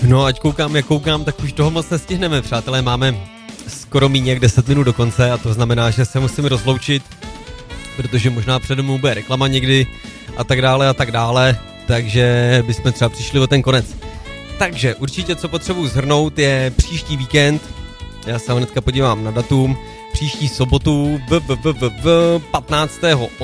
No ať koukám, jak koukám, tak už toho moc nestihneme, přátelé, máme skoro míň jak 10 minut do konce a to znamená, že se musíme rozloučit, protože možná přede mnou bude reklama někdy a tak dále, takže bychom třeba přišli o ten konec. Takže určitě, co potřebuji shrnout, je příští víkend, já se hnedka podívám na datum, příští sobotu 15.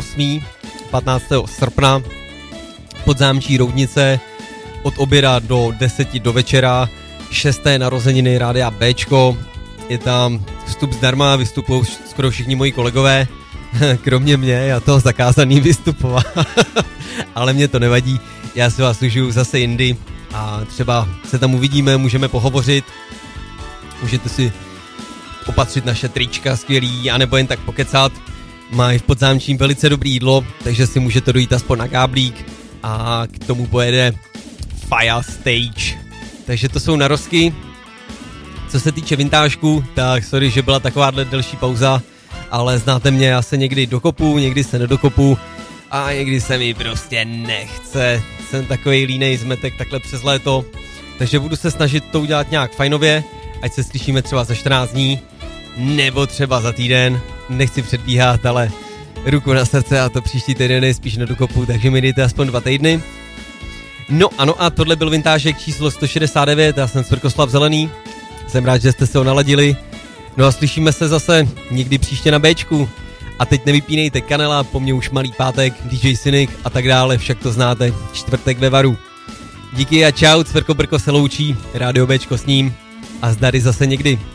srpna Podzámčí Roudnice od oběda do 10 do večera, 6. narozeniny Rádia Bčko, je tam vstup zdarma, vystupují skoro všichni moji kolegové, kromě mě, já toho zakázaný vystupovat, ale mě to nevadí, já si vás užiju zase jindy a třeba se tam uvidíme, můžeme pohovořit, můžete si opatřit naše trička skvělý, anebo jen tak pokecat, mají v Podzámčím velice dobrý jídlo, takže si můžete dojít aspoň na káblík a k tomu pojede Fire Stage. Takže to jsou narozky. Co se týče vintážku, tak sorry, že byla takováhle delší pauza, ale znáte mě, já se někdy dokopu, někdy se nedokopu a někdy se mi prostě nechce. Jsem takovej línej zmetek takhle přes léto, takže budu se snažit to udělat nějak fajnově, ať se slyšíme třeba za 14 dní, nebo třeba za týden, nechci předbíhat, ale ruku na srdce a to příští týden je spíš na dokopu, takže mi dejte aspoň 2 týdny. No ano a tohle byl vintážek číslo 169, já jsem Cvrkoslav Zelený, jsem rád, že jste se ho naladili, no a slyšíme se zase někdy příště na Bčku a teď nevypínejte kanela, po mně už malý pátek, DJ Cynik a tak dále, však to znáte, čtvrtek ve varu. Díky a čau, Cvrko Brko se loučí, Rádio Bčko s ním a zdary zase někdy.